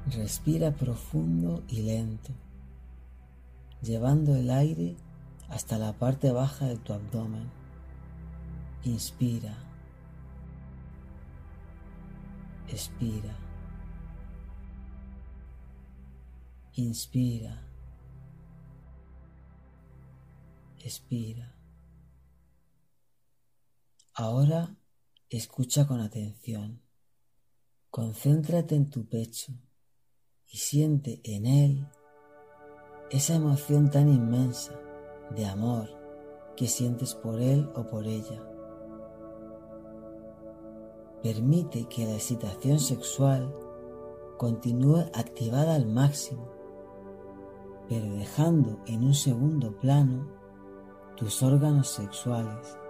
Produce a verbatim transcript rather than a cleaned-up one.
Respira profundo y lento, llevando el aire hasta la parte baja de tu abdomen. Inspira, expira, inspira, expira. Ahora escucha con atención. Concéntrate en tu pecho y siente en él esa emoción tan inmensa de amor que sientes por él o por ella. Permite que la excitación sexual continúe activada al máximo, pero dejando en un segundo plano tus órganos sexuales.